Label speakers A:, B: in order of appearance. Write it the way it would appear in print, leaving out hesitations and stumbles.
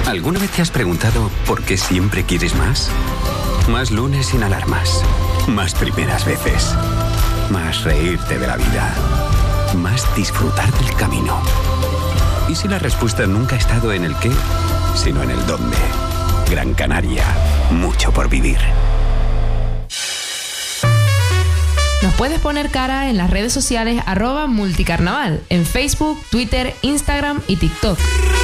A: ¿Alguna vez te has preguntado por qué siempre quieres más? Más lunes sin alarmas. Más primeras veces. Más reírte de la vida. Más disfrutar del camino. ¿Y si la respuesta nunca ha estado en el qué, sino en el dónde? Gran Canaria. Mucho por vivir.
B: Nos puedes poner cara en las redes sociales @multicarnaval, en Facebook, Twitter, Instagram y TikTok.